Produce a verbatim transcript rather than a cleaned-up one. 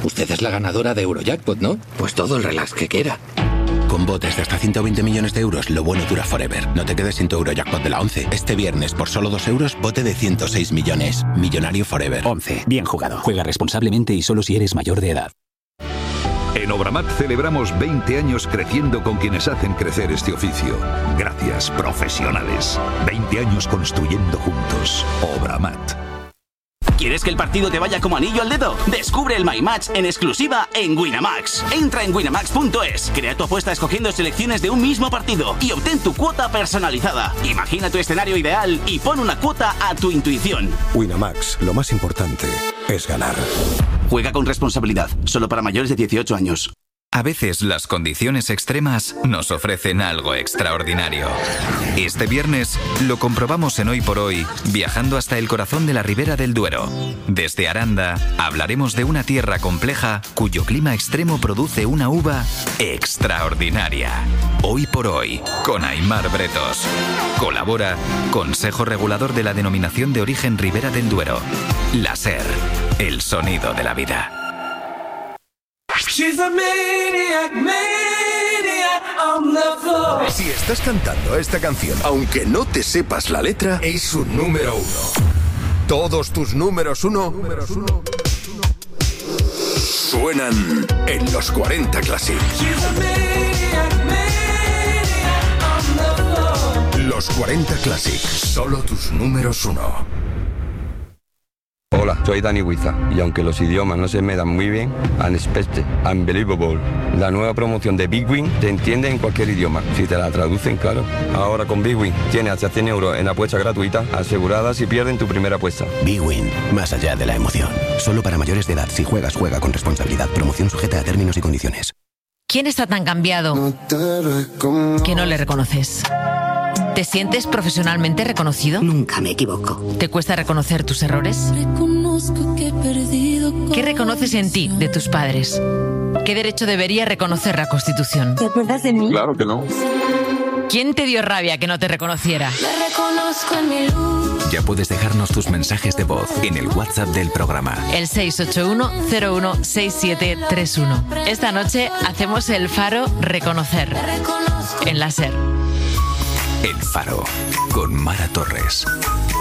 Usted es la ganadora de Eurojackpot, ¿no? Pues todo el relax que quiera. Con botes de hasta ciento veinte millones de euros, lo bueno dura forever. No te quedes sin tu Eurojackpot de la once. Este viernes, por solo dos euros, bote de ciento seis millones. Millonario forever. once. Bien jugado. Juega responsablemente y solo si eres mayor de edad. En Obramat celebramos veinte años creciendo con quienes hacen crecer este oficio. Gracias, profesionales. veinte años construyendo juntos. Obramat. ¿Quieres que el partido te vaya como anillo al dedo? Descubre el My Match en exclusiva en Winamax. Entra en winamax punto es, crea tu apuesta escogiendo selecciones de un mismo partido y obtén tu cuota personalizada. Imagina tu escenario ideal y pon una cuota a tu intuición. Winamax, lo más importante es ganar. Juega con responsabilidad, solo para mayores de dieciocho años. A veces las condiciones extremas nos ofrecen algo extraordinario. Este viernes lo comprobamos en Hoy por Hoy, viajando hasta el corazón de la Ribera del Duero. Desde Aranda hablaremos de una tierra compleja cuyo clima extremo produce una uva extraordinaria. Hoy por Hoy, con Aimar Bretos. Colabora Consejo Regulador de la Denominación de Origen Ribera del Duero. La SER, el sonido de la vida. She's a maniac, maniac on the floor. Si estás cantando esta canción, aunque no te sepas la letra, es un número uno. Todos tus números uno, números uno suenan en los cuarenta Classic. She's a maniac, maniac on the floor. Los cuarenta Classic, solo tus números uno. Hola, soy Dani Huiza y aunque los idiomas no se me dan muy bien, Unexpected, Unbelievable, la nueva promoción de Big Win te entiende en cualquier idioma, si te la traducen, claro. Ahora con Big Win tienes hasta cien euros en apuestas gratuitas aseguradas si pierden tu primera apuesta. Big Win, más allá de la emoción. Solo para mayores de edad. Si juegas, juega con responsabilidad. Promoción sujeta a términos y condiciones. ¿Quién está tan cambiado que no le reconoces? ¿Te sientes profesionalmente reconocido? Nunca me equivoco. ¿Te cuesta reconocer tus errores? Reconozco que he perdido. ¿Qué reconoces en ti de tus padres? ¿Qué derecho debería reconocer la Constitución? ¿Te acuerdas de mí? Claro que no. ¿Quién te dio rabia que no te reconociera? Me reconozco en mi luz. Ya puedes dejarnos tus mensajes de voz en el WhatsApp del programa. El seis ocho uno cero uno seis siete tres uno. Esta noche hacemos el Faro Reconocer en la SER. El Faro, con Mara Torres.